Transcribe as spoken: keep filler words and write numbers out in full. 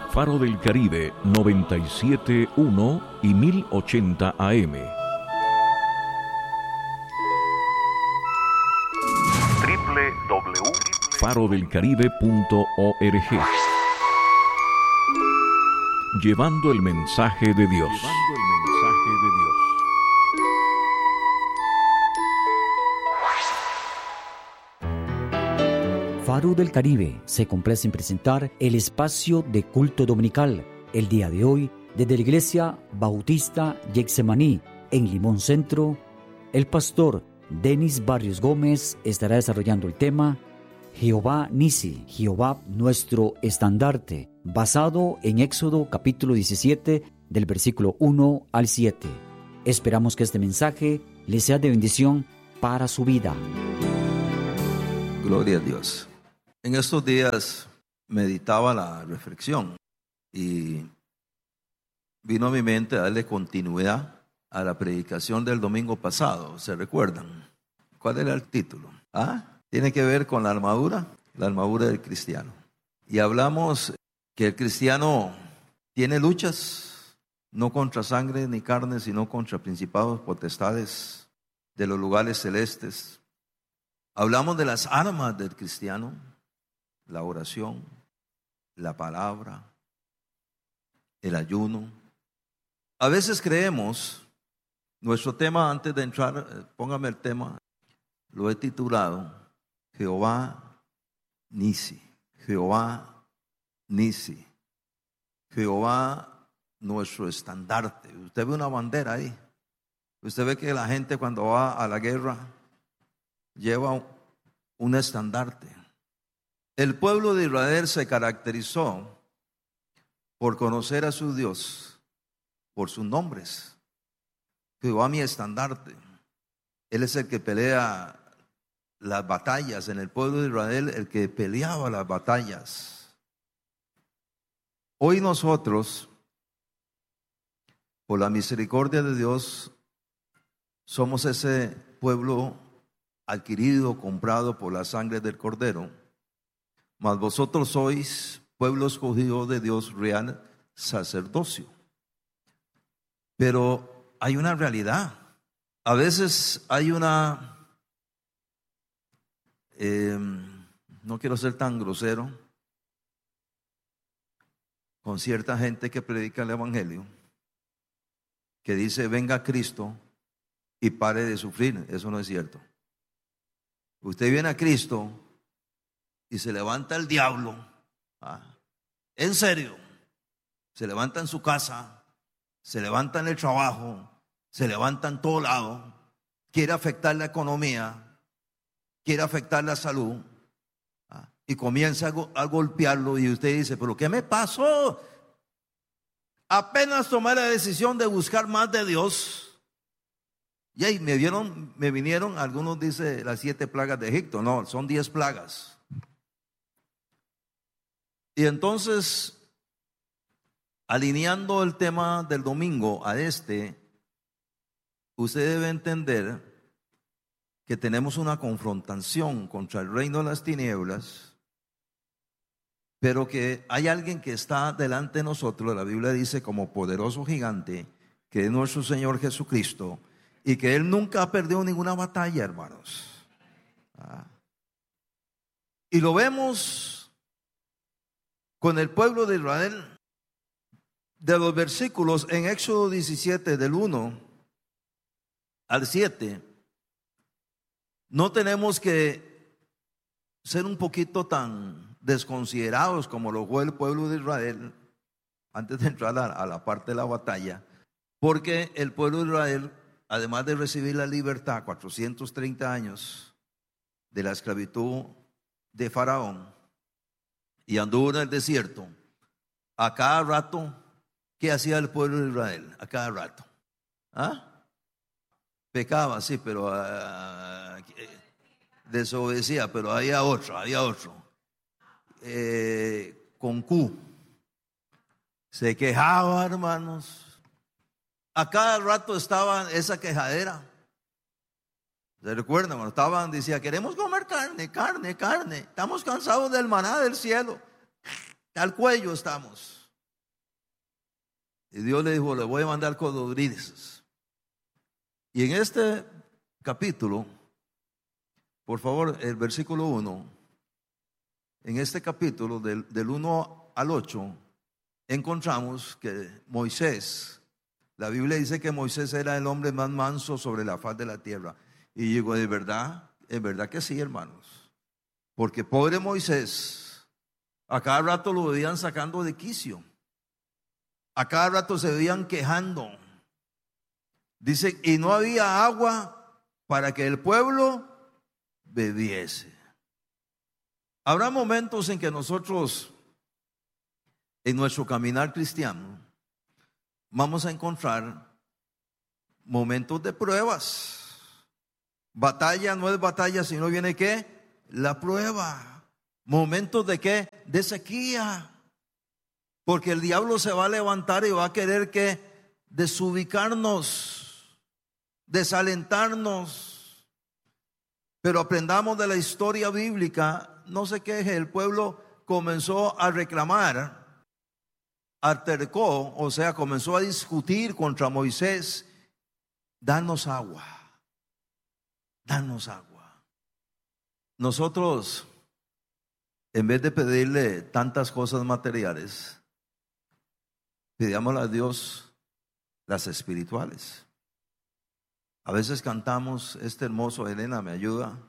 Faro del Caribe noventa y siete punto uno y mil ochenta A M. doble u doble u doble u punto faro del caribe punto org. Llevando el mensaje de Dios. Llevando el mensaje de Dios. Faro del Caribe se complace en presentar el espacio de culto dominical. El día de hoy, desde la Iglesia Bautista Getsemaní, en Limón Centro, el pastor Denis Barrios Gómez estará desarrollando el tema Jehová Nisi, Jehová nuestro estandarte, basado en Éxodo capítulo diecisiete del versículo uno al siete. Esperamos que este mensaje le sea de bendición para su vida. Gloria a Dios. En estos días meditaba la reflexión y vino a mi mente darle continuidad a la predicación del domingo pasado. ¿Se recuerdan? ¿Cuál era el título? ¿Ah? Tiene que ver con la armadura, la armadura del cristiano. Y hablamos que el cristiano tiene luchas, no contra sangre ni carne, sino contra principados, potestades de los lugares celestes. Hablamos de las armas del cristiano, la oración, la palabra, el ayuno. A veces creemos, nuestro tema antes de entrar, póngame el tema, lo he titulado Jehová Nisi, Jehová Nisi, Jehová nuestro estandarte. Usted ve una bandera ahí, usted ve que la gente cuando va a la guerra lleva un estandarte. El pueblo de Israel se caracterizó por conocer a su Dios por sus nombres. Jehová mi estandarte. Él es el que pelea las batallas. En el pueblo de Israel, el que peleaba las batallas. Hoy nosotros, por la misericordia de Dios, somos ese pueblo adquirido, comprado por la sangre del Cordero. Mas vosotros sois pueblo escogido de Dios, real sacerdocio. Pero hay una realidad. A veces hay una, eh, no quiero ser tan grosero, con cierta gente que predica el evangelio, que dice venga Cristo y pare de sufrir. Eso no es cierto. Usted viene a Cristo y se levanta el diablo, ¿ah? En serio, se levanta en su casa, se levanta en el trabajo, se levanta en todo lado, quiere afectar la economía, quiere afectar la salud, ¿ah? Y comienza a, go- a golpearlo y usted dice, pero ¿qué me pasó? Apenas tomé la decisión de buscar más de Dios. Y ahí me vieron, me vinieron, algunos dicen las siete plagas de Egipto, no, son diez plagas. Y entonces, alineando el tema del domingo a este, usted debe entender que tenemos una confrontación contra el reino de las tinieblas, pero que hay alguien que está delante de nosotros, la Biblia dice como poderoso gigante, que es nuestro Señor Jesucristo, y que Él nunca ha perdido ninguna batalla, hermanos. Ah. Y lo vemos con el pueblo de Israel, de los versículos en Éxodo diecisiete del uno al siete. No tenemos que ser un poquito tan desconsiderados como lo fue el pueblo de Israel antes de entrar a, a la parte de la batalla, porque el pueblo de Israel, además de recibir la libertad, cuatrocientos treinta años de la esclavitud de Faraón, y anduvo en el desierto, a cada rato, ¿qué hacía el pueblo de Israel? A cada rato, ¿ah? Pecaba, sí, pero uh, desobedecía, pero había otro, había otro. Eh, con Q. Se quejaba, hermanos. A cada rato estaba esa quejadera. ¿Se recuerdan? Cuando estaban, decía, queremos comer carne, carne, carne. Estamos cansados del maná del cielo. Al cuello estamos. Y Dios le dijo, le voy a mandar codornices. Y en este capítulo, por favor, el versículo uno, en este capítulo del, del uno al ocho, encontramos que Moisés, la Biblia dice que Moisés era el hombre más manso sobre la faz de la tierra. Y digo, de verdad, es verdad que sí, hermanos. Porque pobre Moisés, a cada rato lo veían sacando de quicio. A cada rato se veían quejando. Dice, y no había agua para que el pueblo bebiese. Habrá momentos en que nosotros, en nuestro caminar cristiano, vamos a encontrar momentos de pruebas. Batalla no es batalla, sino viene ¿qué? La prueba. Momentos de ¿qué? De sequía. Porque el diablo se va a levantar y va a querer que desubicarnos, desalentarnos. Pero aprendamos de la historia bíblica, no se queje, el pueblo comenzó a reclamar, altercó, o sea, comenzó a discutir contra Moisés, danos agua, danos agua. Nosotros, en vez de pedirle tantas cosas materiales, pidámosle a Dios las espirituales. A veces cantamos este hermoso, Elena me ayuda,